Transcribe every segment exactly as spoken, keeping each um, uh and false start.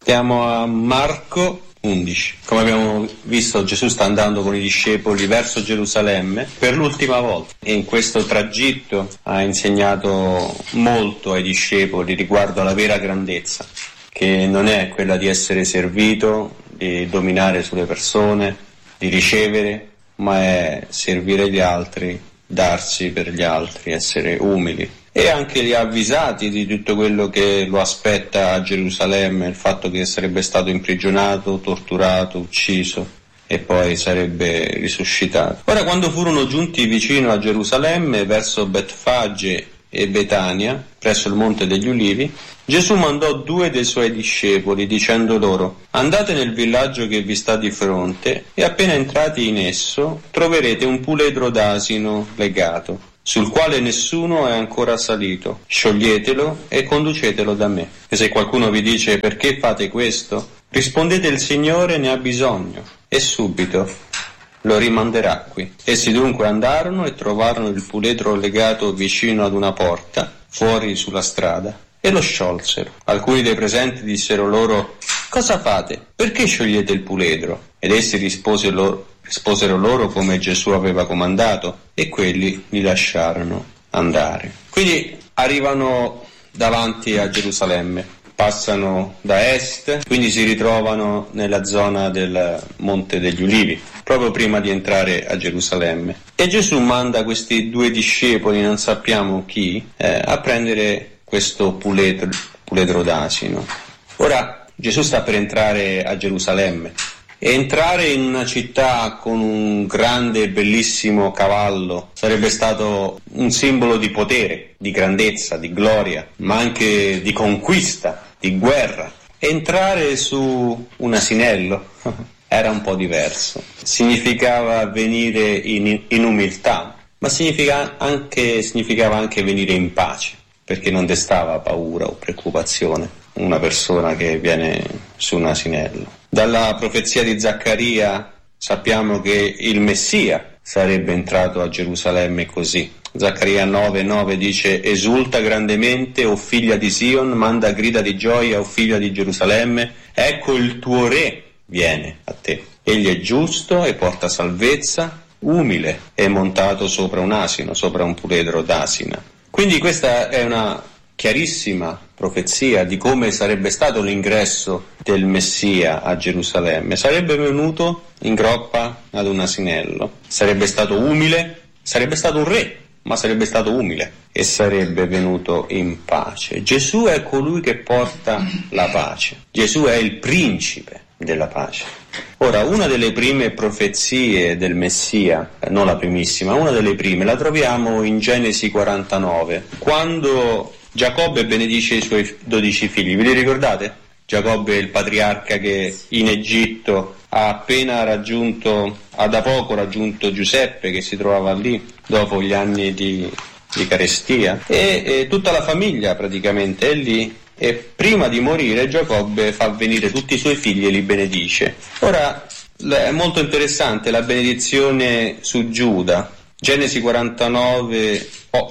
Stiamo a Marco undici. Come abbiamo visto, Gesù sta andando con i discepoli verso Gerusalemme per l'ultima volta e in questo tragitto ha insegnato molto ai discepoli riguardo alla vera grandezza, che non è quella di essere servito, di dominare sulle persone, di ricevere, ma è servire gli altri, darsi per gli altri, essere umili. E anche li ha avvisati di tutto quello che lo aspetta a Gerusalemme, il fatto che sarebbe stato imprigionato, torturato, ucciso e poi sarebbe risuscitato. Ora, quando furono giunti vicino a Gerusalemme, verso Betfage e Betania, presso il Monte degli Ulivi, Gesù mandò due dei suoi discepoli, dicendo loro: andate nel villaggio che vi sta di fronte e appena entrati in esso troverete un puledro d'asino legato, sul quale nessuno è ancora salito. Scioglietelo e conducetelo da me. E se qualcuno vi dice: perché fate questo? Rispondete: il Signore ne ha bisogno, e subito lo rimanderà qui. Essi dunque andarono e trovarono il puledro legato vicino ad una porta, fuori sulla strada, e lo sciolsero. Alcuni dei presenti dissero loro: cosa fate? Perché sciogliete il puledro? Ed essi risposero loro, risposero loro come Gesù aveva comandato, e quelli li lasciarono andare. Quindi arrivano davanti a Gerusalemme, passano da est, quindi si ritrovano nella zona del Monte degli Ulivi, proprio prima di entrare a Gerusalemme. E Gesù manda questi due discepoli, non sappiamo chi, eh, a prendere questo puledro, puledro d'asino. Ora Gesù sta per entrare a Gerusalemme. E entrare in una città con un grande e bellissimo cavallo sarebbe stato un simbolo di potere, di grandezza, di gloria, ma anche di conquista, di guerra. Entrare su un asinello era un po' diverso. Significava venire in, in umiltà, ma significa anche, significava anche venire in pace, perché non destava paura o preoccupazione una persona che viene su un asinello. Dalla profezia di Zaccaria sappiamo che il Messia sarebbe entrato a Gerusalemme così. Zaccaria nove nove dice: esulta grandemente, o figlia di Sion, manda grida di gioia, o figlia di Gerusalemme, ecco il tuo re viene a te. Egli è giusto e porta salvezza, umile e montato sopra un asino, sopra un puledro d'asina. Quindi questa è una chiarissima profezia di come sarebbe stato l'ingresso del Messia a Gerusalemme. Sarebbe venuto in groppa ad un asinello, sarebbe stato umile, sarebbe stato un re, ma sarebbe stato umile e sarebbe venuto in pace. Gesù è colui che porta la pace. Gesù è il principe della pace. Ora, una delle prime profezie del Messia, non la primissima, una delle prime, la troviamo in Genesi quarantanove, quando Giacobbe benedice i suoi dodici figli. Vi li ricordate? Giacobbe è il patriarca che in Egitto ha appena raggiunto, ha da poco raggiunto Giuseppe, che si trovava lì dopo gli anni di, di carestia, e, e tutta la famiglia praticamente è lì, e prima di morire Giacobbe fa venire tutti i suoi figli e li benedice. Ora è molto interessante la benedizione su Giuda, Genesi quarantanove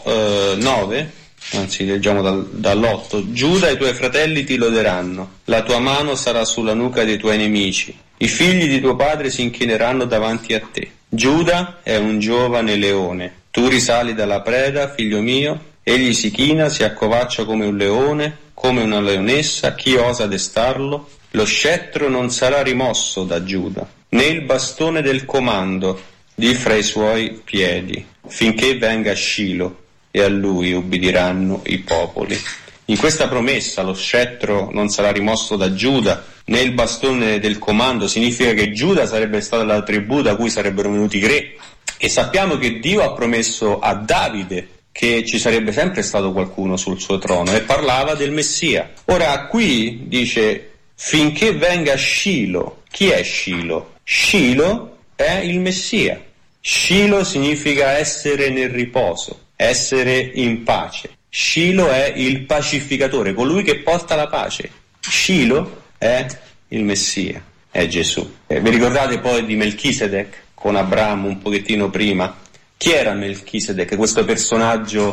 nove, anzi leggiamo dal, dall'otto. Giuda e i tuoi fratelli ti loderanno, la tua mano sarà sulla nuca dei tuoi nemici, i figli di tuo padre si inchineranno davanti a te. Giuda è un giovane leone, tu risali dalla preda, figlio mio, egli si china, si accovaccia come un leone, come una leonessa, chi osa destarlo? Lo scettro non sarà rimosso da Giuda, né il bastone del comando di fra i suoi piedi, finché venga Scilo, e a lui ubbidiranno i popoli. In questa promessa lo scettro non sarà rimosso da Giuda, né il bastone del comando, significa che Giuda sarebbe stata la tribù da cui sarebbero venuti i re, e sappiamo che Dio ha promesso a Davide che ci sarebbe sempre stato qualcuno sul suo trono, e parlava del Messia. Ora qui dice finché venga Scilo. Chi è Scilo? Scilo è il Messia. Scilo significa essere nel riposo, essere in pace. Scilo è il pacificatore, colui che porta la pace. Scilo è il Messia, è Gesù. Eh, vi ricordate poi di Melchisedec con Abramo un pochettino prima? Chi era Melchisedec? Questo personaggio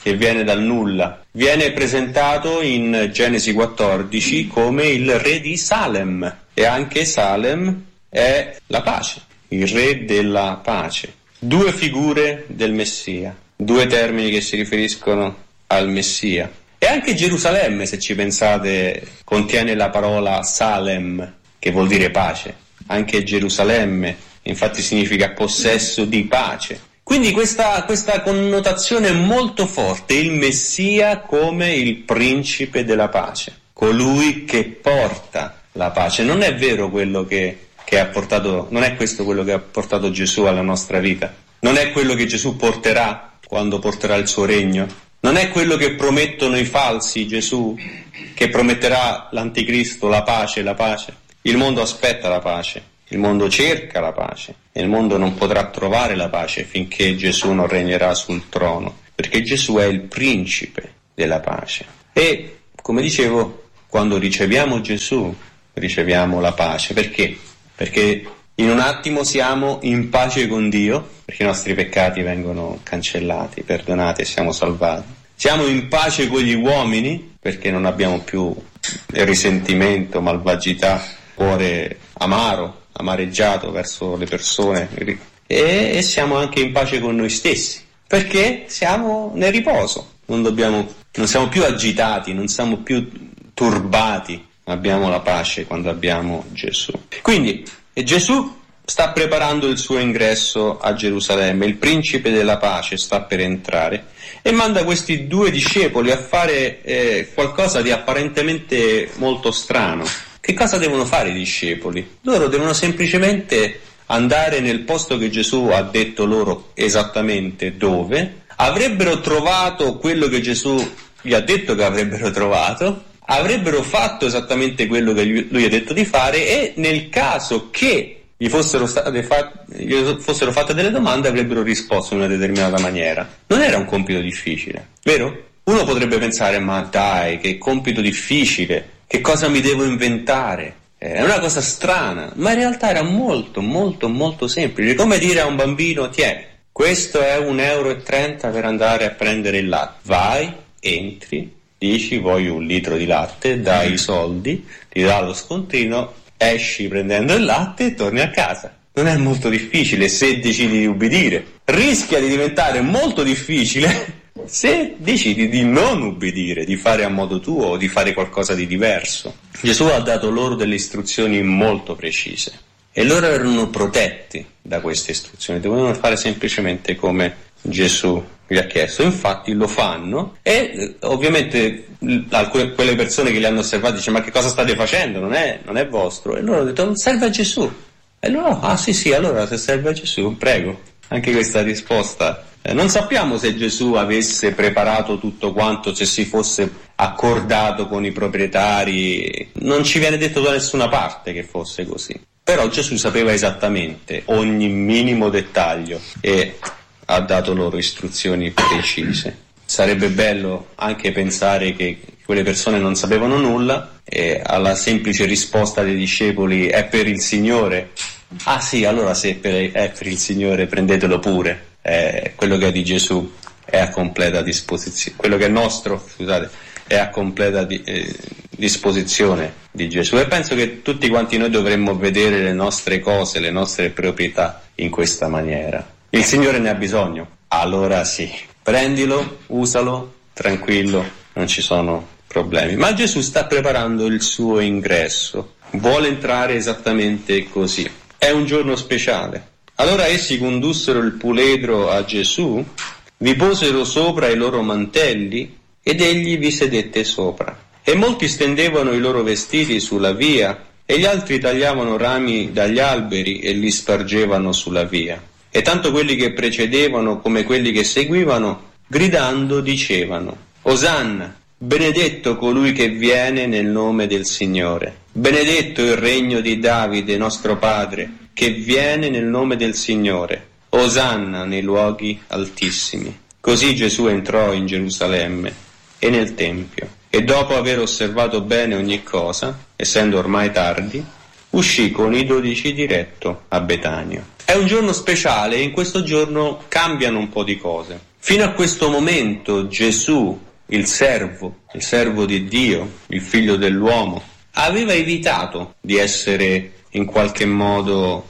che viene dal nulla. Viene presentato in Genesi quattordici come il re di Salem, e anche Salem è la pace, il re della pace. Due figure del Messia, due termini che si riferiscono al Messia. E anche Gerusalemme, se ci pensate, contiene la parola Salem, che vuol dire pace. Anche Gerusalemme, infatti, significa possesso di pace. Quindi questa, questa connotazione molto forte, il Messia come il principe della pace, colui che porta la pace. Non è vero quello che, che ha portato, non è questo quello che ha portato Gesù alla nostra vita. Non è quello che Gesù porterà quando porterà il suo regno. Non è quello che promettono i falsi Gesù, che prometterà l'anticristo, la pace, la pace. Il mondo aspetta la pace. Il mondo cerca la pace e il mondo non potrà trovare la pace finché Gesù non regnerà sul trono, perché Gesù è il principe della pace. E, come dicevo, quando riceviamo Gesù, riceviamo la pace. Perché? Perché in un attimo siamo in pace con Dio, perché i nostri peccati vengono cancellati, perdonati e siamo salvati. Siamo in pace con gli uomini, perché non abbiamo più risentimento, malvagità, cuore amaro, amareggiato verso le persone, e, e siamo anche in pace con noi stessi, perché siamo nel riposo, non dobbiamo, non siamo più agitati, non siamo più turbati, abbiamo la pace quando abbiamo Gesù. Quindi Gesù sta preparando il suo ingresso a Gerusalemme, il principe della pace sta per entrare e manda questi due discepoli a fare eh, qualcosa di apparentemente molto strano. Che cosa devono fare i discepoli? Loro devono semplicemente andare nel posto che Gesù ha detto loro esattamente dove, avrebbero trovato quello che Gesù gli ha detto che avrebbero trovato, avrebbero fatto esattamente quello che lui ha detto di fare e nel caso che gli fossero state fatte, gli fossero fatte delle domande avrebbero risposto in una determinata maniera. Non era un compito difficile, vero? Uno potrebbe pensare, ma dai, che compito difficile! Che cosa mi devo inventare? È una cosa strana, ma in realtà era molto, molto, molto semplice. Come dire a un bambino, tieni, questo è un euro e trenta per andare a prendere il latte. Vai, entri, dici voglio un litro di latte, dai i soldi, ti dà lo scontrino, esci prendendo il latte e torni a casa. Non è molto difficile se decidi di ubbidire. Rischia di diventare molto difficile se decidi di non ubbidire, di fare a modo tuo o di fare qualcosa di diverso. Gesù ha dato loro delle istruzioni molto precise e loro erano protetti da queste istruzioni, dovevano fare semplicemente come Gesù gli ha chiesto. Infatti lo fanno e ovviamente alcune, quelle persone che li hanno osservati dicono: ma che cosa state facendo? Non è, non è vostro. E loro hanno detto: non serve a Gesù. E loro: ah sì sì, allora se serve a Gesù, prego. Anche questa risposta. Non sappiamo se Gesù avesse preparato tutto quanto, se si fosse accordato con i proprietari, non ci viene detto da nessuna parte che fosse così. Però Gesù sapeva esattamente ogni minimo dettaglio e ha dato loro istruzioni precise. Sarebbe bello anche pensare che quelle persone non sapevano nulla e alla semplice risposta dei discepoli è per il Signore. Ah sì, allora se per, è per il Signore prendetelo pure. Eh, quello che è di Gesù è a completa disposizione, quello che è nostro, scusate, è a completa di, eh, disposizione di Gesù. E penso che tutti quanti noi dovremmo vedere le nostre cose, le nostre proprietà in questa maniera. Il Signore ne ha bisogno, allora sì, prendilo, usalo, tranquillo, non ci sono problemi. Ma Gesù sta preparando il suo ingresso, vuole entrare esattamente così. È un giorno speciale. Allora essi condussero il puledro a Gesù, vi posero sopra i loro mantelli ed egli vi sedette sopra. E molti stendevano i loro vestiti sulla via e gli altri tagliavano rami dagli alberi e li spargevano sulla via. E tanto quelli che precedevano come quelli che seguivano, gridando, dicevano: Osanna, benedetto colui che viene nel nome del Signore. Benedetto il regno di Davide, nostro padre, che viene nel nome del Signore. Osanna nei luoghi altissimi. Così Gesù entrò in Gerusalemme e nel Tempio, e dopo aver osservato bene ogni cosa, essendo ormai tardi, uscì con i dodici diretto a Betania. È un giorno speciale e in questo giorno cambiano un po' di cose. Fino a questo momento Gesù, il servo, il servo di Dio, il figlio dell'uomo, aveva evitato di essere in qualche modo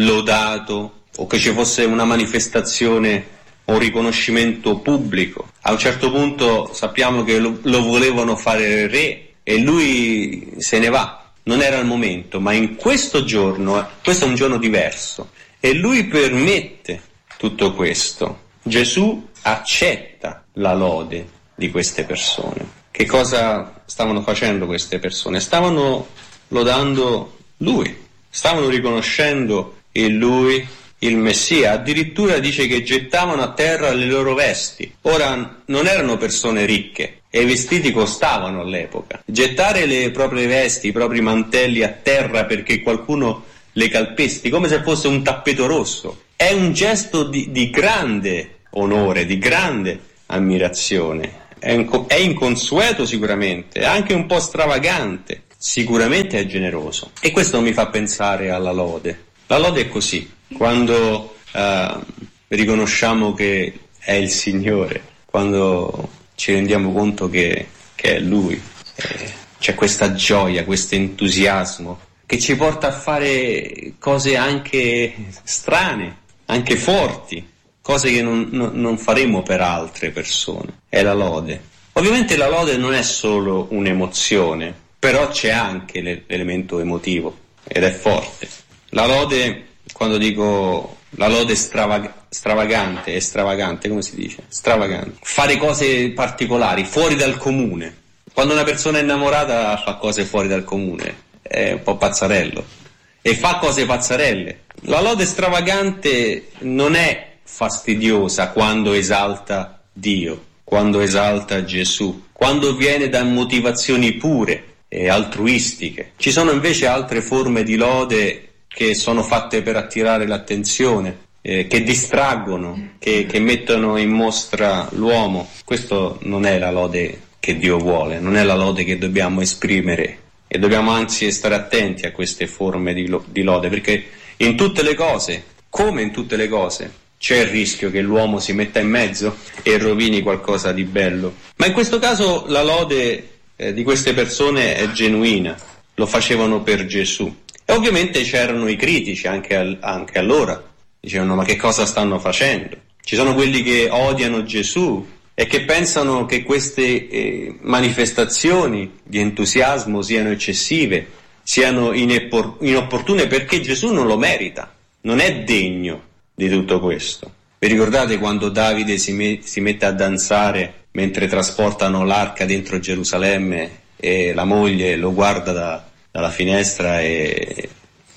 lodato o che ci fosse una manifestazione o un riconoscimento pubblico. A un certo punto sappiamo che lo, lo volevano fare re e lui se ne va. Non era il momento, ma in questo giorno, questo è un giorno diverso, e lui permette tutto questo. Gesù accetta la lode di queste persone. Che cosa stavano facendo queste persone? Stavano lodando lui, stavano riconoscendo in lui il Messia. Addirittura dice che gettavano a terra le loro vesti. Ora, non erano persone ricche e i vestiti costavano all'epoca. Gettare le proprie vesti, i propri mantelli a terra perché qualcuno le calpesti, come se fosse un tappeto rosso, è un gesto di, di grande onore, di grande ammirazione. È, inco- è inconsueto sicuramente, è anche un po' stravagante, sicuramente è generoso. E questo mi fa pensare alla lode. La lode è così, quando eh, riconosciamo che è il Signore, quando ci rendiamo conto che, che è Lui, eh, c'è questa gioia, questo entusiasmo che ci porta a fare cose anche strane, anche forti, cose che non, non, non faremo per altre persone. È la lode. Ovviamente la lode non è solo un'emozione, però c'è anche l'elemento emotivo ed è forte. La lode, quando dico la lode stravag- stravagante, è stravagante, come si dice? Stravagante. Fare cose particolari, fuori dal comune. Quando una persona è innamorata fa cose fuori dal comune, è un po' pazzarello. E fa cose pazzarelle. La lode stravagante non è fastidiosa quando esalta Dio, quando esalta Gesù, quando viene da motivazioni pure e altruistiche. Ci sono invece altre forme di lode che sono fatte per attirare l'attenzione, eh, che distraggono, che, che mettono in mostra l'uomo. Questo non è la lode che Dio vuole, non è la lode che dobbiamo esprimere, e dobbiamo anzi stare attenti a queste forme di, lo, di lode, perché in tutte le cose, come in tutte le cose, c'è il rischio che l'uomo si metta in mezzo e rovini qualcosa di bello. Ma in questo caso la lode eh, di queste persone è genuina, lo facevano per Gesù. E ovviamente c'erano i critici anche, al, anche allora, dicevano: ma che cosa stanno facendo? Ci sono quelli che odiano Gesù e che pensano che queste eh, manifestazioni di entusiasmo siano eccessive, siano ineppor- inopportune, perché Gesù non lo merita, non è degno di tutto questo. Vi ricordate quando Davide si, me- si mette a danzare mentre trasportano l'arca dentro Gerusalemme e la moglie lo guarda da dalla finestra e,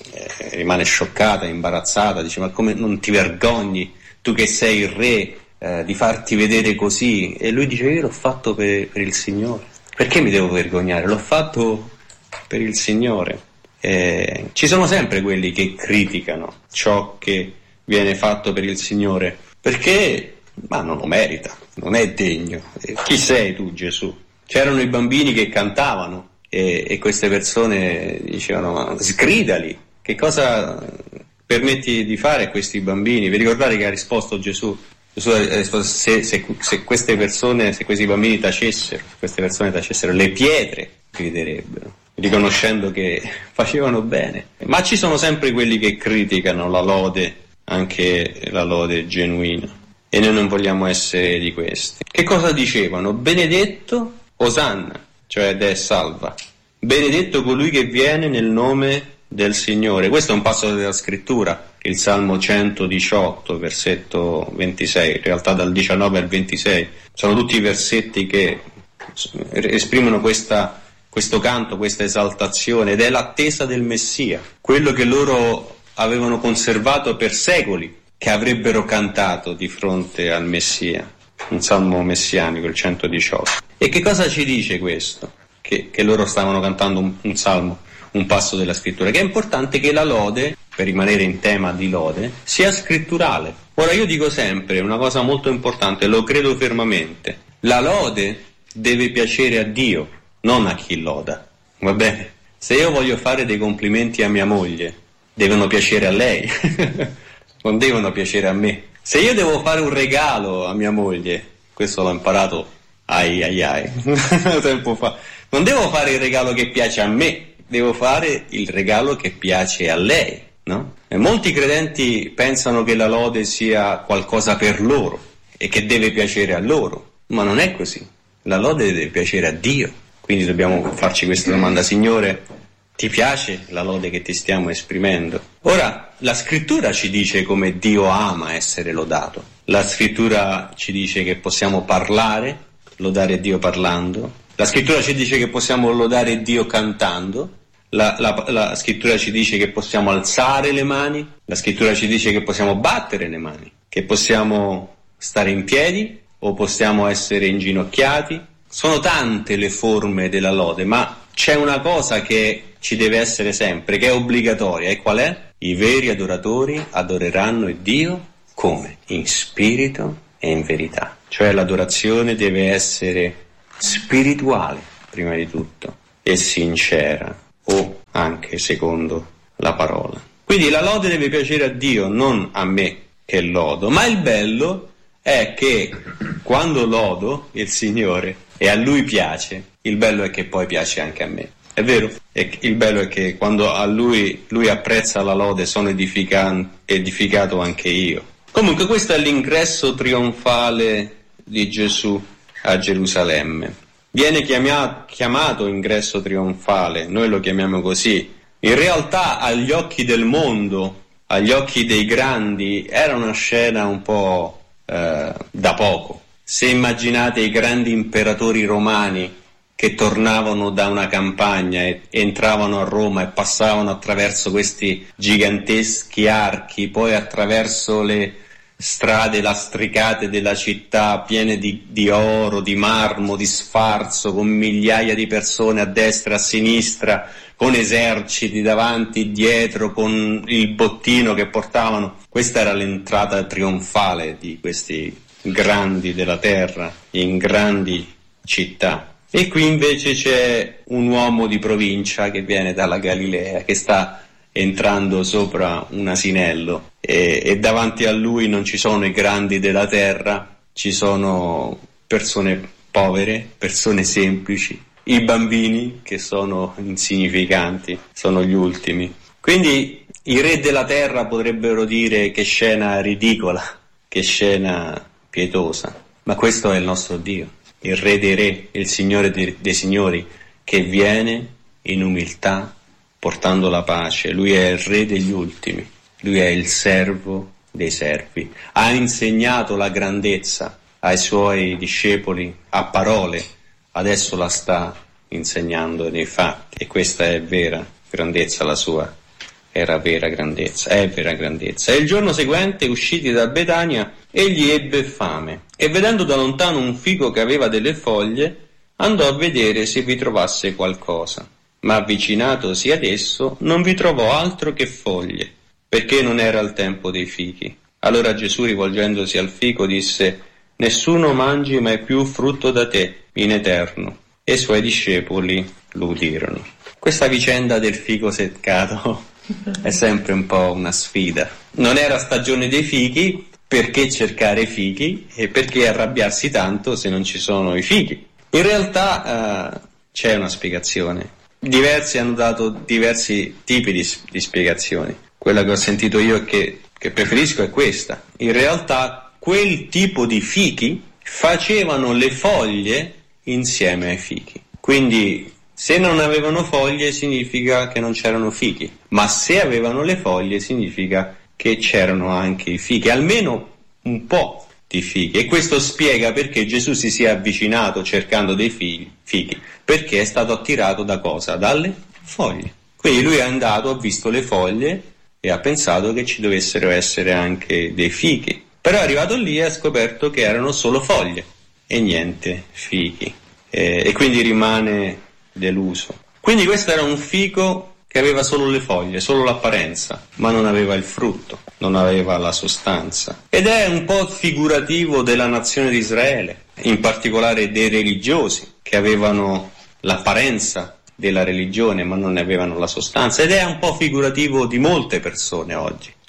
e rimane scioccata, imbarazzata, dice: ma come non ti vergogni, tu che sei il re, eh, di farti vedere così? E lui dice: io l'ho fatto per, per il Signore, perché mi devo vergognare? L'ho fatto per il Signore. Eh, ci sono sempre quelli che criticano ciò che viene fatto per il Signore, perché ma non lo merita, non è degno. Eh, chi sei tu, Gesù? C'erano i bambini che cantavano e, e queste persone dicevano: ma sgridali, che cosa permetti di fare a questi bambini? Vi ricordate che ha risposto Gesù? Gesù ha risposto: se, se, se queste persone, se questi bambini tacessero, queste persone tacessero, le pietre griderebbero, riconoscendo che facevano bene. Ma ci sono sempre quelli che criticano la lode, anche la lode genuina, e noi non vogliamo essere di questi. Che cosa dicevano? Benedetto Osanna, cioè de salva, benedetto colui che viene nel nome del Signore. Questo è un passo della scrittura, il Salmo centodiciotto, versetto ventisei, in realtà dal diciannove al ventisei, sono tutti versetti che esprimono questa, questo canto, questa esaltazione, ed è l'attesa del Messia, quello che loro avevano conservato per secoli, che avrebbero cantato di fronte al Messia. Un salmo messianico, il centodiciotto. E che cosa ci dice questo? Che, che loro stavano cantando un, un salmo, un passo della scrittura, che è importante che la lode, per rimanere in tema di lode, sia scritturale. Ora io dico sempre una cosa molto importante, lo credo fermamente: la lode deve piacere a Dio, non a chi loda, va bene? Se io voglio fare dei complimenti a mia moglie, devono piacere a lei, non devono piacere a me. Se io devo fare un regalo a mia moglie, questo l'ho imparato ai ai ai tempo fa, non devo fare il regalo che piace a me, devo fare il regalo che piace a lei, no? E molti credenti pensano che la lode sia qualcosa per loro e che deve piacere a loro, ma non è così. La lode deve piacere a Dio. Quindi dobbiamo farci questa domanda: Signore, ti piace la lode che ti stiamo esprimendo? Ora, la scrittura ci dice come Dio ama essere lodato. La scrittura ci dice che possiamo parlare, lodare Dio parlando. La scrittura ci dice che possiamo lodare Dio cantando. La, la, la scrittura ci dice che possiamo alzare le mani. La scrittura ci dice che possiamo battere le mani, che possiamo stare in piedi o possiamo essere inginocchiati. Sono tante le forme della lode, ma c'è una cosa che ci deve essere sempre, che è obbligatoria, e qual è? I veri adoratori adoreranno il Dio come? In spirito e in verità. Cioè l'adorazione deve essere spirituale, prima di tutto, e sincera, o anche secondo la parola. Quindi la lode deve piacere a Dio, non a me che lodo, ma il bello è che quando lodo il Signore e a Lui piace, il bello è che poi piace anche a me. È vero? E il bello è che quando a Lui, lui apprezza la lode, sono edifican- edificato anche io. Comunque questo è l'ingresso trionfale di Gesù a Gerusalemme. Viene chiamato, chiamato ingresso trionfale, noi lo chiamiamo così. In realtà agli occhi del mondo, agli occhi dei grandi, era una scena un po' eh, da poco. Se immaginate i grandi imperatori romani che tornavano da una campagna e entravano a Roma e passavano attraverso questi giganteschi archi, poi attraverso le strade lastricate della città piene di, di oro, di marmo, di sfarzo, con migliaia di persone a destra e a sinistra, con eserciti davanti e dietro, con il bottino che portavano. Questa era l'entrata trionfale di questi grandi della terra in grandi città. E qui invece c'è un uomo di provincia che viene dalla Galilea, che sta entrando sopra un asinello e, e davanti a lui non ci sono i grandi della terra, ci sono persone povere, persone semplici, i bambini che sono insignificanti, sono gli ultimi. Quindi i re della terra potrebbero dire: che scena ridicola, che scena pietosa, ma questo è il nostro Dio, il Re dei Re, il Signore dei, dei Signori, che viene in umiltà portando la pace. Lui è il Re degli ultimi, Lui è il servo dei servi. Ha insegnato la grandezza ai Suoi discepoli a parole, adesso la sta insegnando nei fatti, e questa è vera grandezza, la Sua era vera grandezza, è vera grandezza. E il giorno seguente, usciti da Betania, egli ebbe fame, e vedendo da lontano un fico che aveva delle foglie, andò a vedere se vi trovasse qualcosa. Ma avvicinatosi ad esso, non vi trovò altro che foglie, perché non era il tempo dei fichi. Allora Gesù, rivolgendosi al fico, disse: nessuno mangi mai più frutto da te in eterno. E i Suoi discepoli lo udirono. Questa vicenda del fico seccato è sempre un po' una sfida. Non era stagione dei fichi, perché cercare fichi e perché arrabbiarsi tanto se non ci sono i fichi? In realtà eh, c'è una spiegazione. Diversi hanno dato diversi tipi di, di spiegazioni. Quella che ho sentito io e che, che preferisco è questa. In realtà quel tipo di fichi facevano le foglie insieme ai fichi. Quindi se non avevano foglie significa che non c'erano fichi, ma se avevano le foglie significa che c'erano anche i fichi, almeno un po' di fichi. E questo spiega perché Gesù si sia avvicinato cercando dei figli, fichi, perché è stato attirato da cosa? Dalle foglie. Quindi lui è andato, ha visto le foglie e ha pensato che ci dovessero essere anche dei fichi. Però è arrivato lì e ha scoperto che erano solo foglie e niente fichi. E, e quindi rimane deluso. Quindi questo era un fico che aveva solo le foglie, solo l'apparenza, ma non aveva il frutto, non aveva la sostanza. Ed è un po' figurativo della nazione di Israele, in particolare dei religiosi, che avevano l'apparenza della religione ma non ne avevano la sostanza, ed è un po' figurativo di molte persone oggi.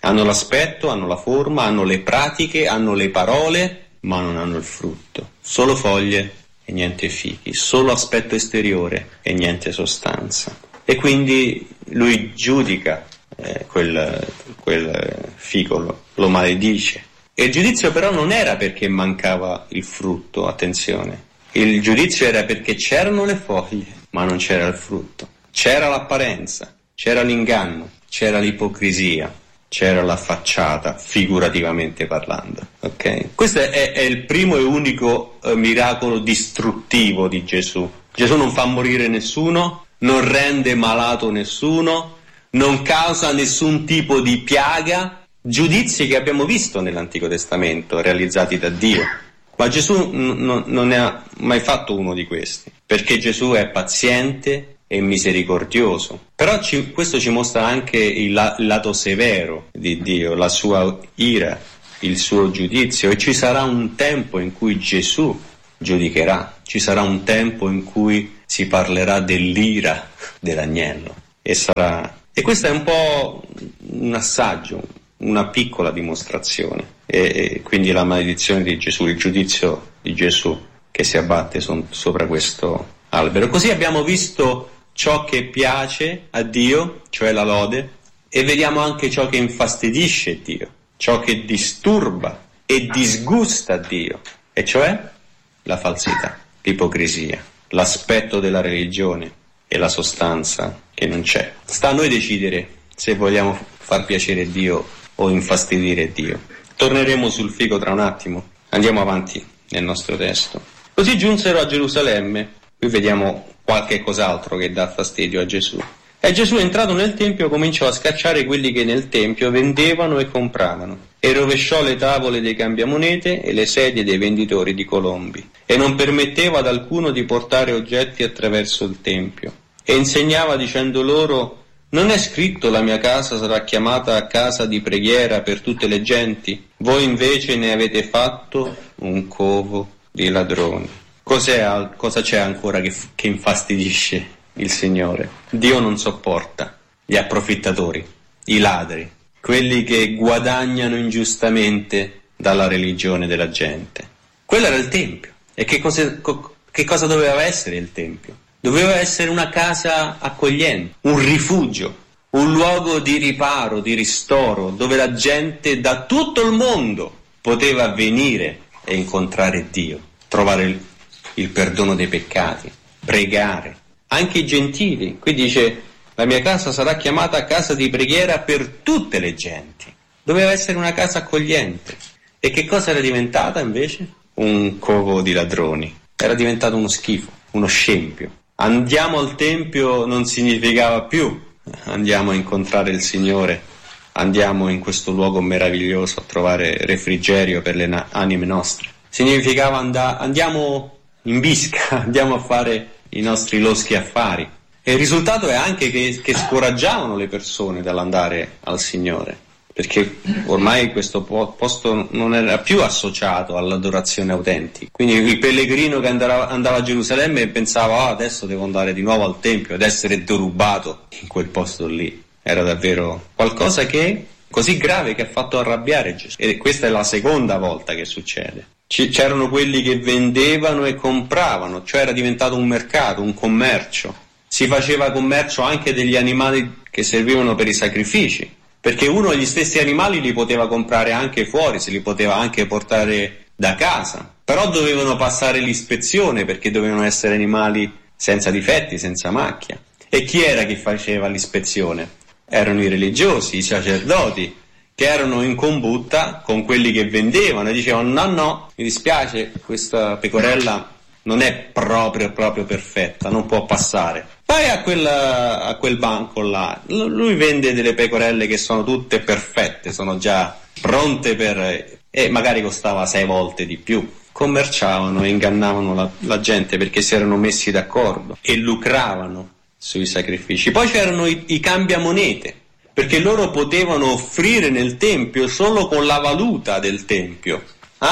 Hanno l'aspetto, hanno la forma, hanno le pratiche, hanno le parole, ma non hanno il frutto. Solo foglie e niente fichi, solo aspetto esteriore e niente sostanza. E quindi lui giudica eh, quel, quel fico, lo, lo maledice. E il giudizio però non era perché mancava il frutto, attenzione. Il giudizio era perché c'erano le foglie, ma non c'era il frutto. C'era l'apparenza, c'era l'inganno, c'era l'ipocrisia, c'era la facciata, figurativamente parlando. Okay? Questo è, è il primo e unico eh, miracolo distruttivo di Gesù. Gesù non fa morire nessuno, non rende malato nessuno, non causa nessun tipo di piaga, giudizi che abbiamo visto nell'Antico Testamento realizzati da Dio. Ma Gesù n- n- non ne ha mai fatto uno di questi, perché Gesù è paziente e misericordioso. Però ci, questo ci mostra anche il, la, il lato severo di Dio, la sua ira, il suo giudizio, e ci sarà un tempo in cui Gesù giudicherà, ci sarà un tempo in cui si parlerà dell'ira dell'agnello e sarà e questo è un po' un assaggio, una piccola dimostrazione, e, e quindi la maledizione di Gesù, il giudizio di Gesù che si abbatte son, sopra questo albero. Così abbiamo visto ciò che piace a Dio, cioè la lode, e vediamo anche ciò che infastidisce Dio, ciò che disturba e disgusta Dio, e cioè la falsità, l'ipocrisia, l'aspetto della religione e la sostanza che non c'è. Sta a noi decidere se vogliamo far piacere Dio o infastidire Dio. Torneremo sul fico tra un attimo, andiamo avanti nel nostro testo. Così giunsero a Gerusalemme, qui vediamo qualche cos'altro che dà fastidio a Gesù. E Gesù, entrato nel Tempio, cominciò a scacciare quelli che nel Tempio vendevano e compravano, e rovesciò le tavole dei cambiamonete e le sedie dei venditori di colombi, e non permetteva ad alcuno di portare oggetti attraverso il Tempio. E insegnava dicendo loro: non è scritto la mia casa sarà chiamata casa di preghiera per tutte le genti? Voi invece ne avete fatto un covo di ladroni. Cos'è, cosa c'è ancora che, che infastidisce il Signore? Dio non sopporta gli approfittatori, i ladri, quelli che guadagnano ingiustamente dalla religione della gente. Quello era il Tempio. E che cosa, che cosa doveva essere il Tempio? Doveva essere una casa accogliente, un rifugio, un luogo di riparo, di ristoro, dove la gente da tutto il mondo poteva venire e incontrare Dio, trovare il, il perdono dei peccati, pregare. Anche i gentili. Qui dice: la mia casa sarà chiamata casa di preghiera per tutte le genti. Doveva essere una casa accogliente. E che cosa era diventata invece? Un covo di ladroni. Era diventato uno schifo, uno scempio. Andiamo al Tempio non significava più andiamo a incontrare il Signore, andiamo in questo luogo meraviglioso a trovare refrigerio per le na- anime nostre. Significava and- andiamo in bisca, andiamo a fare i nostri loschi affari. E il risultato è anche che, che scoraggiavano le persone dall'andare al Signore, perché ormai questo posto non era più associato all'adorazione autentica. Quindi il pellegrino che andava, andava a Gerusalemme pensava: ah, adesso devo andare di nuovo al Tempio ed essere derubato in quel posto lì. Era davvero qualcosa che così grave che ha fatto arrabbiare Gesù. E questa è la seconda volta che succede. C- c'erano quelli che vendevano e compravano, cioè era diventato un mercato, un commercio. Si faceva commercio anche degli animali che servivano per i sacrifici, perché uno gli stessi animali li poteva comprare anche fuori, se li poteva anche portare da casa, però dovevano passare l'ispezione perché dovevano essere animali senza difetti, senza macchia. E chi era che faceva l'ispezione? Erano i religiosi, i sacerdoti, che erano in combutta con quelli che vendevano e dicevano: no, no, mi dispiace, questa pecorella non è proprio proprio perfetta, non può passare. Vai a quel, a quel banco là, lui vende delle pecorelle che sono tutte perfette, sono già pronte per... e magari costava sei volte di più. Commerciavano e ingannavano la, la gente perché si erano messi d'accordo e lucravano sui sacrifici. Poi c'erano i, i cambiamonete, perché loro potevano offrire nel Tempio solo con la valuta del Tempio.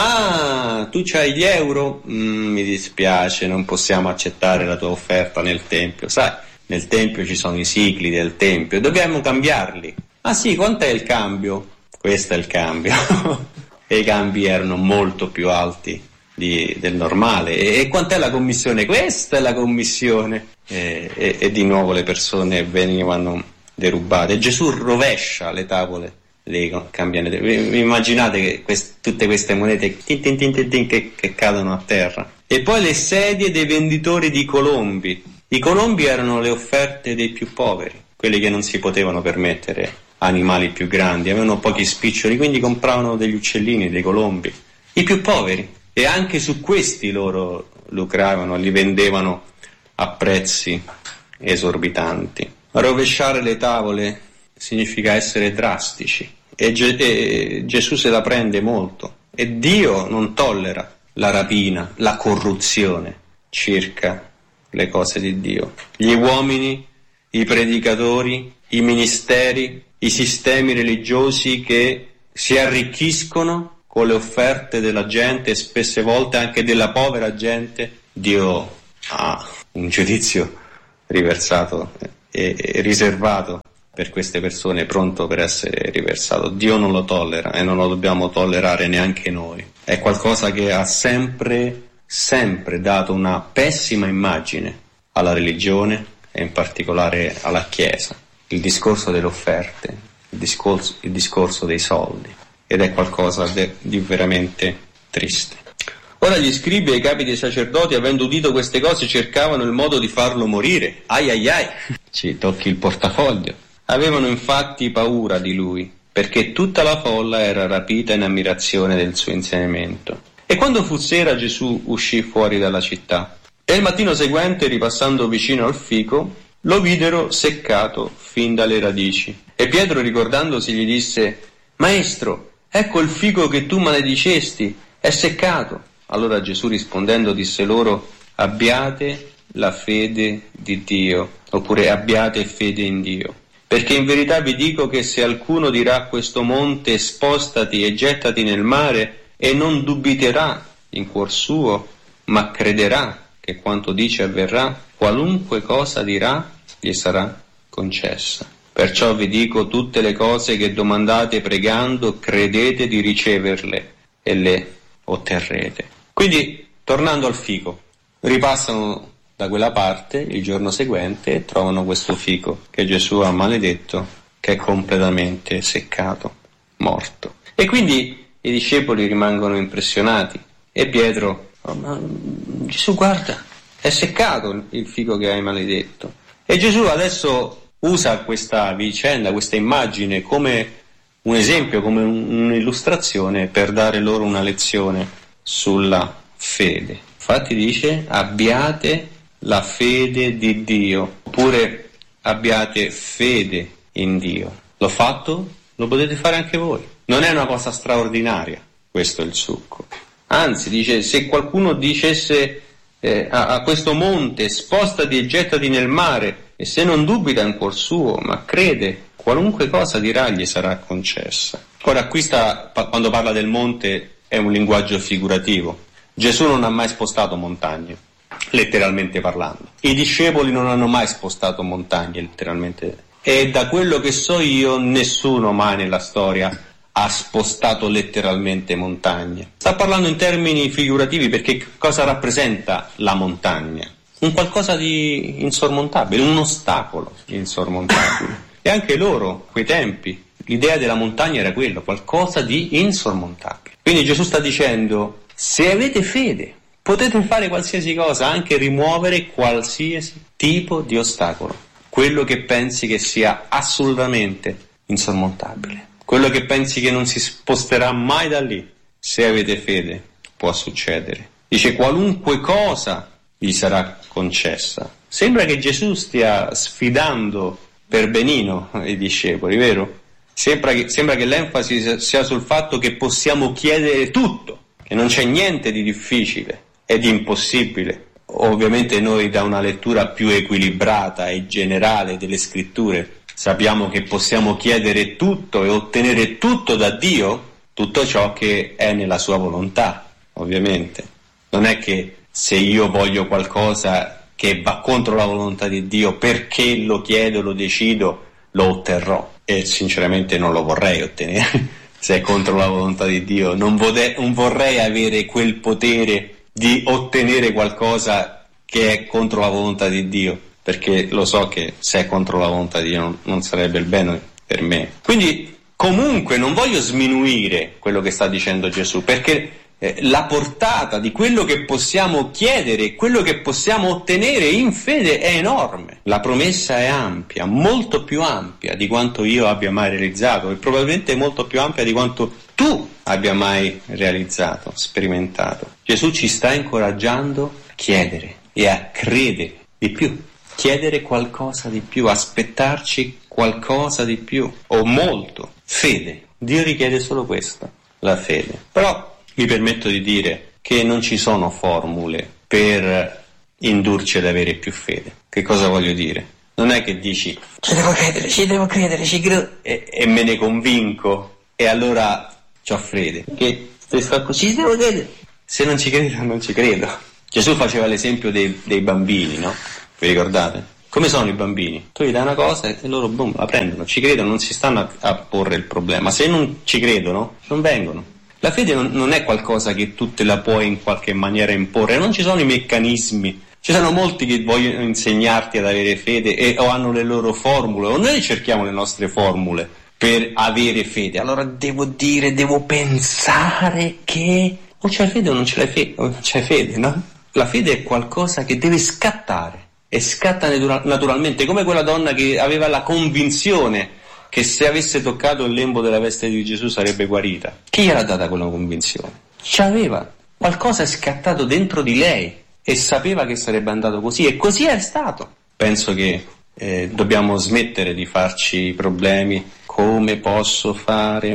Ah, tu c'hai gli euro? Mm, mi dispiace, non possiamo accettare la tua offerta nel Tempio. Sai, nel Tempio ci sono i sicli del Tempio, dobbiamo cambiarli. Ah sì, quant'è il cambio? questo è il cambio. E i cambi erano molto più alti di, del normale. E, e quant'è la commissione? Questa è la commissione. E, e, e di nuovo le persone venivano derubate. Gesù rovescia le tavole dei cambianti. Vi immaginate che quest, tutte queste monete tin tin tin tin tin, che, che cadono a terra. E poi le sedie dei venditori di colombi. I colombi erano le offerte dei più poveri, quelli che non si potevano permettere animali più grandi, avevano pochi spiccioli, quindi compravano degli uccellini, dei colombi. I più poveri. E anche su questi loro lucravano, li vendevano a prezzi esorbitanti. Rovesciare le tavole significa essere drastici e, Ge- e Gesù se la prende molto, e Dio non tollera la rapina, la corruzione circa le cose di Dio. Gli uomini, i predicatori, i ministeri, i sistemi religiosi che si arricchiscono con le offerte della gente e spesse volte anche della povera gente, Dio ha un giudizio riversato e, e riservato per queste persone, pronto per essere riversato. Dio non lo tollera e non lo dobbiamo tollerare neanche noi. È qualcosa che ha sempre, sempre dato una pessima immagine alla religione e in particolare alla Chiesa. Il discorso delle offerte, il discorso, il discorso dei soldi, ed è qualcosa de, di veramente triste. Ora gli scribi e i capi dei sacerdoti, avendo udito queste cose, cercavano il modo di farlo morire. Ai ai ai, ci tocchi il portafoglio. Avevano infatti paura di lui, perché tutta la folla era rapita in ammirazione del suo insegnamento. E quando fu sera, Gesù uscì fuori dalla città. E il mattino seguente, ripassando vicino al fico, lo videro seccato fin dalle radici. E Pietro, ricordandosi, gli disse: Maestro, ecco il fico che tu maledicesti, è seccato. Allora Gesù rispondendo disse loro: abbiate la fede di Dio, oppure abbiate fede in Dio. Perché in verità vi dico che se qualcuno dirà a questo monte spostati e gettati nel mare, e non dubiterà in cuor suo, ma crederà che quanto dice avverrà, qualunque cosa dirà gli sarà concessa. Perciò vi dico tutte le cose che domandate pregando, credete di riceverle e le otterrete. Quindi, tornando al fico, ripassano da quella parte il giorno seguente e trovano questo fico che Gesù ha maledetto, che è completamente seccato, morto. E quindi i discepoli rimangono impressionati e Pietro: oh, ma Gesù, guarda, è seccato il fico che hai maledetto. E Gesù adesso usa questa vicenda, questa immagine come un esempio, come un'illustrazione per dare loro una lezione sulla fede. Infatti dice: abbiate la fede di Dio, oppure abbiate fede in Dio. L'ho fatto? Lo potete fare anche voi. Non è una cosa straordinaria, questo è il succo. Anzi, dice, se qualcuno dicesse eh, a, a questo monte spostati e gettati nel mare, e se non dubita in cuor suo, ma crede, qualunque cosa dirà gli sarà concessa. Ora, qui sta, quando parla del monte, è un linguaggio figurativo. Gesù non ha mai spostato montagne, letteralmente parlando. I discepoli non hanno mai spostato montagne, letteralmente. E da quello che so io, nessuno mai nella storia ha spostato letteralmente montagne. Sta parlando in termini figurativi, perché cosa rappresenta la montagna? Un qualcosa di insormontabile, un ostacolo insormontabile. E anche loro, quei tempi, l'idea della montagna era quello, qualcosa di insormontabile. Quindi Gesù sta dicendo: se avete fede, potete fare qualsiasi cosa, anche rimuovere qualsiasi tipo di ostacolo. Quello che pensi che sia assolutamente insormontabile. Quello che pensi che non si sposterà mai da lì. Se avete fede, può succedere. Dice: qualunque cosa gli sarà concessa. Sembra che Gesù stia sfidando per benino i discepoli, vero? Sembra che, sembra che l'enfasi sia sul fatto che possiamo chiedere tutto, che non c'è niente di difficile e di impossibile. Ovviamente noi, da una lettura più equilibrata e generale delle scritture, sappiamo che possiamo chiedere tutto e ottenere tutto da Dio, tutto ciò che è nella sua volontà, ovviamente. Non è che se io voglio qualcosa che va contro la volontà di Dio, perché lo chiedo, lo decido, lo otterrò. E sinceramente non lo vorrei ottenere, se è contro la volontà di Dio. Non, vode- non vorrei avere quel potere di ottenere qualcosa che è contro la volontà di Dio, perché lo so che se è contro la volontà di Dio non, non sarebbe il bene per me. Quindi comunque non voglio sminuire quello che sta dicendo Gesù, perché eh, la portata di quello che possiamo chiedere, quello che possiamo ottenere in fede è enorme. La promessa è ampia, molto più ampia di quanto io abbia mai realizzato, e probabilmente molto più ampia di quanto tu abbia mai realizzato, sperimentato. Gesù ci sta incoraggiando a chiedere e a credere di più, chiedere qualcosa di più, aspettarci qualcosa di più, o molto. Fede. Dio richiede solo questo, la fede. Però mi permetto di dire che non ci sono formule per indurci ad avere più fede. Che cosa voglio dire? Non è che dici ci devo credere, ci devo credere, ci credo e, e me ne convinco e allora c'ho fede. Che se sto così ci devo credere. Se non ci credo, non ci credo. Gesù faceva l'esempio dei, dei bambini, no? Vi ricordate? Come sono i bambini? Tu gli dai una cosa e loro boom, la prendono, ci credono, non si stanno a, a porre il problema. Se non ci credono, non vengono. La fede non, non è qualcosa che tu te la puoi in qualche maniera imporre, non ci sono i meccanismi. Ci sono molti che vogliono insegnarti ad avere fede e, o hanno le loro formule, o noi cerchiamo le nostre formule per avere fede. Allora devo dire, devo pensare che o c'hai fede o non ce l'hai fede, o c'hai fede, no? La fede è qualcosa che deve scattare e scatta naturalmente, come quella donna che aveva la convinzione che se avesse toccato il lembo della veste di Gesù sarebbe guarita. Chi gliel'ha data quella convinzione? C'aveva, qualcosa è scattato dentro di lei e sapeva che sarebbe andato così, e così è stato. Penso che eh, dobbiamo smettere di farci problemi, come posso fare,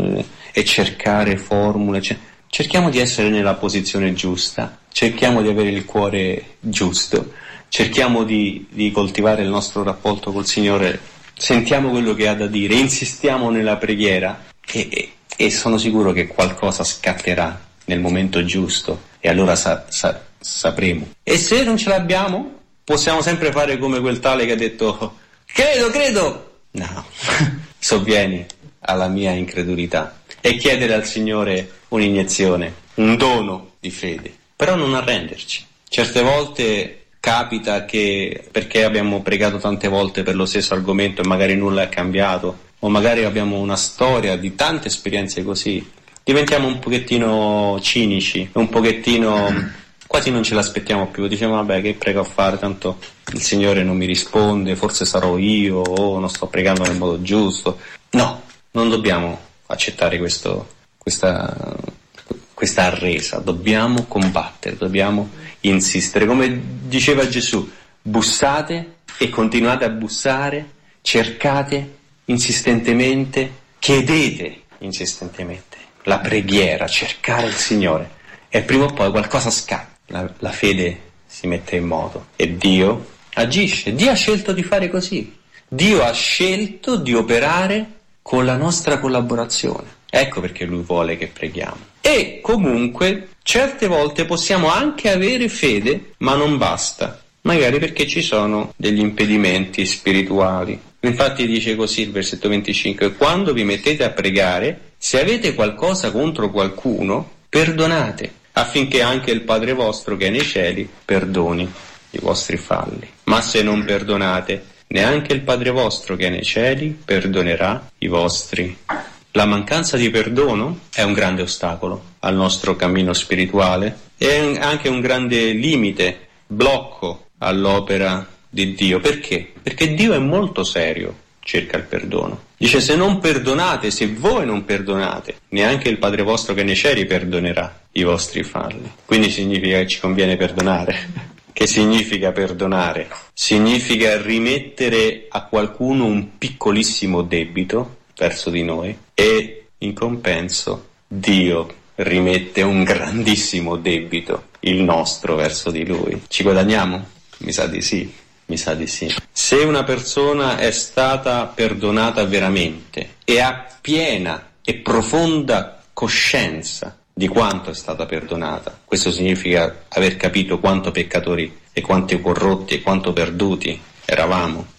e cercare formule. Cerchiamo di essere nella posizione giusta, cerchiamo di avere il cuore giusto, cerchiamo di, di coltivare il nostro rapporto col Signore. Sentiamo quello che ha da dire, insistiamo nella preghiera e, e, e sono sicuro che qualcosa scatterà nel momento giusto e allora sa, sa, sapremo. E se non ce l'abbiamo, possiamo sempre fare come quel tale che ha detto credo, credo. No, sovvieni alla mia incredulità e chiedere al Signore un'iniezione, un dono di fede, però non arrenderci. Certe volte capita che perché abbiamo pregato tante volte per lo stesso argomento e magari nulla è cambiato, o magari abbiamo una storia di tante esperienze così, diventiamo un pochettino cinici, un pochettino quasi non ce l'aspettiamo più, diciamo vabbè che prego a fare, tanto il Signore non mi risponde, forse sarò io o non sto pregando nel modo giusto. No, non dobbiamo accettare questo, questa, questa arresa, dobbiamo combattere, dobbiamo insistere, come diceva Gesù, bussate e continuate a bussare, cercate insistentemente, chiedete insistentemente, la preghiera, cercare il Signore, e prima o poi qualcosa scatta, la, la fede si mette in moto e Dio agisce. Dio ha scelto di fare così, Dio ha scelto di operare con la nostra collaborazione. Ecco perché Lui vuole che preghiamo. E comunque certe volte possiamo anche avere fede, ma non basta, magari perché ci sono degli impedimenti spirituali. Infatti dice così il versetto venticinque: quando vi mettete a pregare, se avete qualcosa contro qualcuno, perdonate, affinché anche il Padre vostro che è nei cieli perdoni i vostri falli. Ma se non perdonate, neanche il Padre vostro che è nei cieli perdonerà i vostri. La mancanza di perdono è un grande ostacolo al nostro cammino spirituale e anche un grande limite, blocco all'opera di Dio. Perché? Perché Dio è molto serio circa il perdono. Dice: se non perdonate, se voi non perdonate, neanche il Padre vostro che è nei cieli perdonerà i vostri falli. Quindi significa che ci conviene perdonare. Che significa perdonare? Significa rimettere a qualcuno un piccolissimo debito verso di noi e in compenso Dio rimette un grandissimo debito, il nostro, verso di Lui. Ci guadagniamo? Mi sa di sì, mi sa di sì. Se una persona è stata perdonata veramente e ha piena e profonda coscienza di quanto è stata perdonata, questo significa aver capito quanto peccatori e quanto corrotti e quanto perduti eravamo,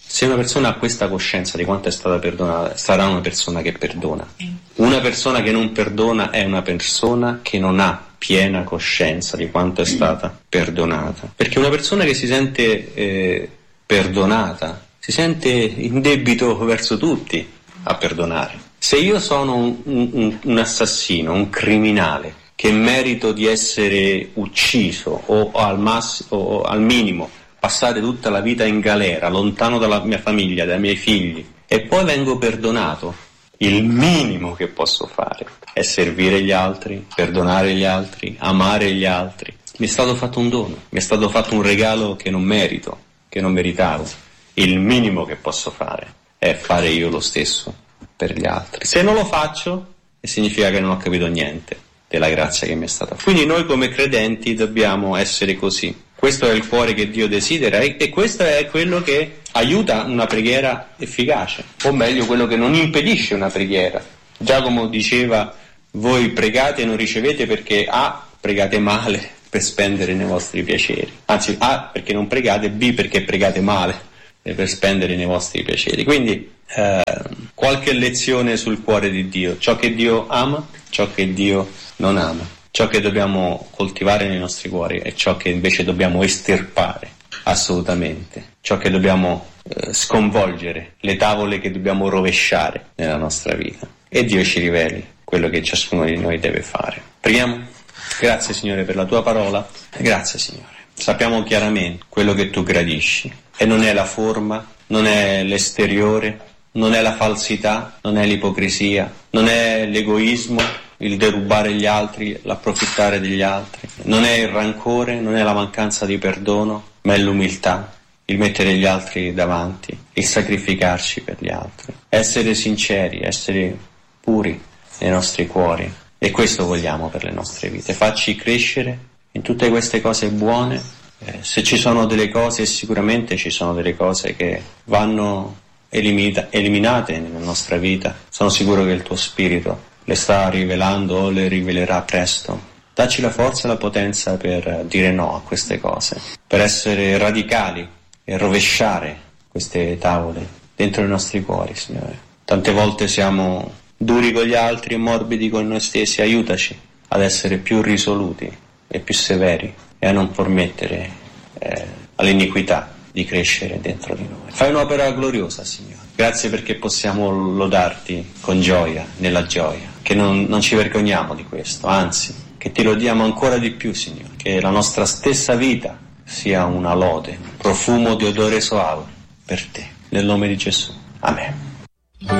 Se una persona ha questa coscienza di quanto è stata perdonata, sarà una persona che perdona. Una persona che non perdona è una persona che non ha piena coscienza di quanto è stata perdonata. Perché una persona che si sente eh, perdonata si sente in debito verso tutti a perdonare. Se io sono un, un, un assassino, un criminale, che merito di essere ucciso o al, mass- o al minimo passare tutta la vita in galera, lontano dalla mia famiglia, dai miei figli, e poi vengo perdonato, il minimo che posso fare è servire gli altri, perdonare gli altri, amare gli altri. Mi è stato fatto un dono, mi è stato fatto un regalo che non merito, che non meritavo. Il minimo che posso fare è fare io lo stesso per gli altri. Se non lo faccio, significa che non ho capito niente della grazia che mi è stata fatta. Quindi noi come credenti dobbiamo essere così. Questo è il cuore che Dio desidera e, e questo è quello che aiuta una preghiera efficace, o meglio quello che non impedisce una preghiera. Giacomo diceva: voi pregate e non ricevete perché A, pregate male per spendere nei vostri piaceri, anzi A, perché non pregate, B, perché pregate male per spendere nei vostri piaceri. Quindi eh, qualche lezione sul cuore di Dio: ciò che Dio ama, ciò che Dio non ama, ciò che dobbiamo coltivare nei nostri cuori e ciò che invece dobbiamo estirpare assolutamente, ciò che dobbiamo eh, sconvolgere, le tavole che dobbiamo rovesciare nella nostra vita. E Dio ci riveli quello che ciascuno di noi deve fare. Preghiamo. Grazie Signore per la tua parola, grazie Signore. Sappiamo chiaramente quello che tu gradisci e non è la forma, non è l'esteriore, non è la falsità, non è l'ipocrisia, non è l'egoismo, il derubare gli altri, l'approfittare degli altri, non è il rancore, non è la mancanza di perdono, ma è l'umiltà, il mettere gli altri davanti, il sacrificarci per gli altri, essere sinceri, essere puri nei nostri cuori. E questo vogliamo per le nostre vite. Facci crescere in tutte queste cose buone. Eh, se ci sono delle cose, e sicuramente ci sono delle cose che vanno elimita- eliminate nella nostra vita, sono sicuro che il tuo Spirito le sta rivelando o le rivelerà presto. Dacci la forza e la potenza per dire no a queste cose, per essere radicali e rovesciare queste tavole dentro i nostri cuori, Signore. Tante volte siamo duri con gli altri e morbidi con noi stessi. Aiutaci ad essere più risoluti e più severi e a non permettere eh, all'iniquità di crescere dentro di noi. Fai un'opera gloriosa, Signore. Grazie perché possiamo lodarti con gioia, nella gioia, che non, non ci vergogniamo di questo, anzi, che ti lodiamo ancora di più, Signore, che la nostra stessa vita sia una lode, un profumo di odore soave per te, nel nome di Gesù. Amen.